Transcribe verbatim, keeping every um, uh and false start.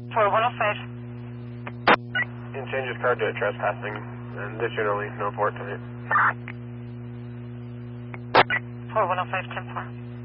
four one oh five. You can change his car to a trespassing, and additionally, no port tonight. four one oh five, ten four.